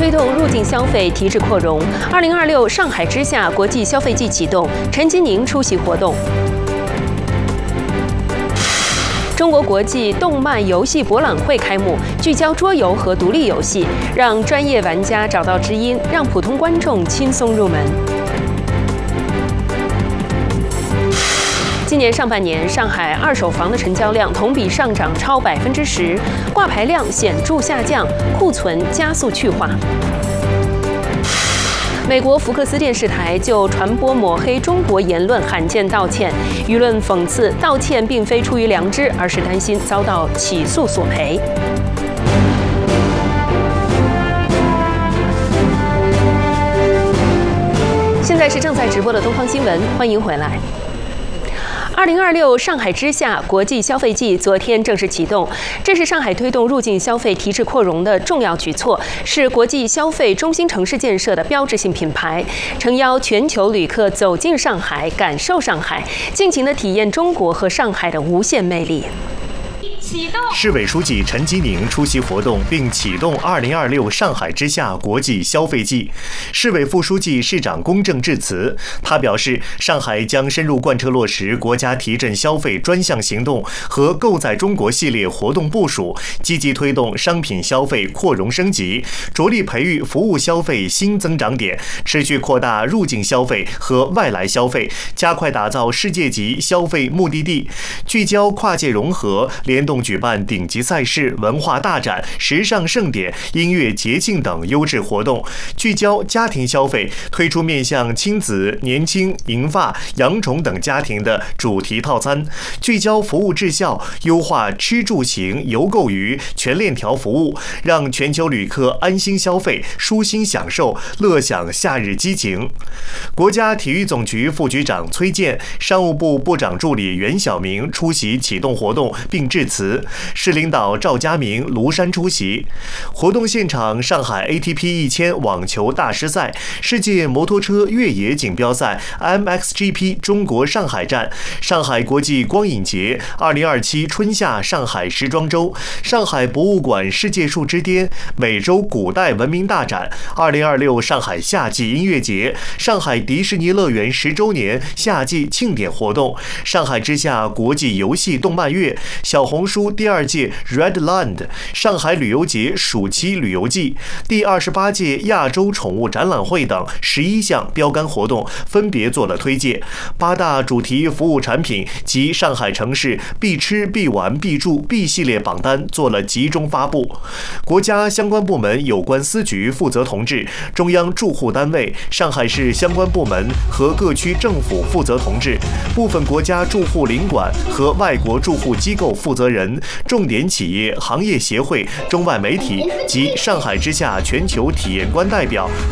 推动入境消费提质扩容。2026上海之夏国际消费季启动，陈吉宁出席活动。中国国际动漫游戏博览会开幕，聚焦桌游和独立游戏，让专业玩家找到知音，让普通观众轻松入门。今年上半年，上海二手房的成交量同比上涨超10%，挂牌量显著下降，库存加速去化。美国福克斯电视台就传播抹黑中国言论罕见道歉，舆论讽刺道歉并非出于良知，而是担心遭到起诉索赔。现在是正在直播的东方新闻，欢迎回来。2026上海之夏国际消费季昨天正式启动，这是上海推动入境消费提质扩容的重要举措，是国际消费中心城市建设的标志性品牌，诚邀全球旅客走进上海，感受上海，尽情地体验中国和上海的无限魅力。 市委书记陈吉宁出席活动，并启动2026上海之夏国际消费季。市委副书记、市长龚正致辞，他表示，上海将深入贯彻落实国家提振消费专项行动和购在中国系列活动部署，积极推动商品消费扩容升级，着力培育服务消费新增长点，持续扩大入境消费和外来消费，加快打造世界级消费目的地，聚焦跨界融合，联动举办顶级赛事、文化大展、时尚盛典、音乐节庆等优质活动，聚焦家庭消费，推出面向亲子、年轻、银发、养宠等家庭的主题套餐，聚焦服务质效，优化吃住行游购娱全链条服务，让全球旅客安心消费、舒心享受、乐享夏日激情。国家体育总局副局长崔健、商务部部长助理袁晓明出席启动活动并致辞。市领导赵家明、卢山出席。活动现场，上海 ATP 1000网球大师赛、世界摩托车越野锦标赛 MXGP 中国上海站、上海国际光影节、2027春夏上海时装周、上海博物馆世界树之巅美洲古代文明大展、2026上海夏季音乐节、上海迪士尼乐园10周年夏季庆典活动、上海之夏国际游戏动漫月、小红书第2届 Redland 上海旅游节暑期旅游季、第28届亚洲宠物展览会等11项标杆活动分别做了推介，8大主题服务产品及上海城市必吃必玩必住必系列榜单做了集中发布。国家相关部门有关司局负责同志、中央驻沪单位、上海市相关部门和各区政府负责同志、部分国家驻沪领馆和外国驻沪机构负责人、重点企业、行业协会、中外媒体及上海之夏全球体验官代表